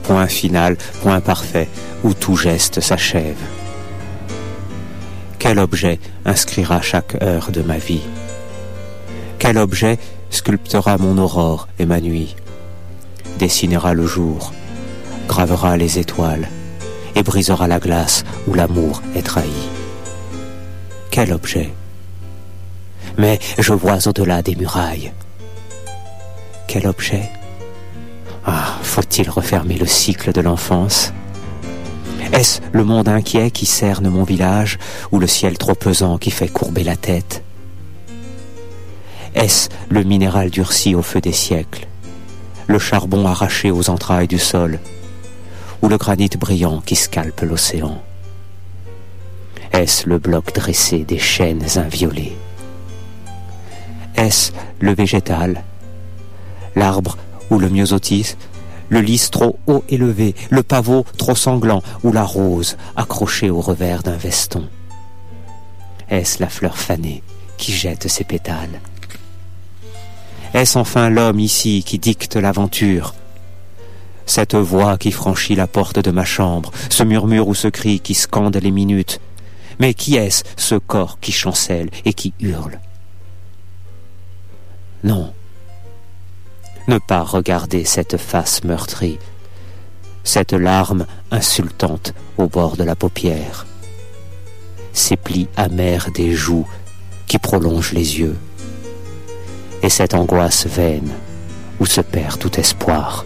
point final, point parfait, où tout geste s'achève. Quel objet inscrira chaque heure de ma vie? Quel objet sculptera mon aurore et ma nuit, dessinera le jour, gravera les étoiles et brisera la glace où l'amour est trahi? Quel objet? Mais je vois au-delà des murailles. Quel objet? Ah, faut-il refermer le cycle de l'enfance? Est-ce le monde inquiet qui cerne mon village ou le ciel trop pesant qui fait courber la tête? Est-ce le minéral durci au feu des siècles, le charbon arraché aux entrailles du sol ou le granit brillant qui scalpe l'océan? Est-ce le bloc dressé des chaînes inviolées? Est-ce le végétal, l'arbre ou le myosotis, le lys trop haut élevé, le pavot trop sanglant ou la rose accrochée au revers d'un veston? Est-ce la fleur fanée qui jette ses pétales? Est-ce enfin l'homme ici qui dicte l'aventure? Cette voix qui franchit la porte de ma chambre, ce murmure ou ce cri qui scande les minutes? Mais qui est-ce ce corps qui chancelle et qui hurle? Non. Ne pas regarder cette face meurtrie, cette larme insultante au bord de la paupière, ces plis amers des joues qui prolongent les yeux, et cette angoisse vaine où se perd tout espoir.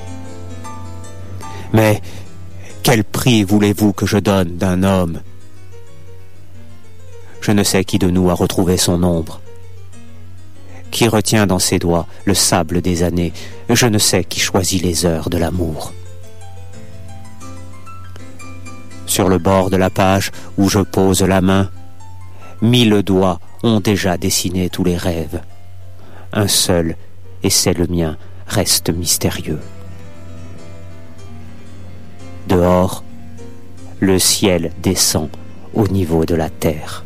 Mais quel prix voulez-vous que je donne d'un homme? Je ne sais qui de nous a retrouvé son ombre, qui retient dans ses doigts le sable des années. Je ne sais qui choisit les heures de l'amour. Sur le bord de la page où je pose la main, 1000 doigts ont déjà dessiné tous les rêves. Un seul, et c'est le mien, reste mystérieux. Dehors, le ciel descend au niveau de la terre.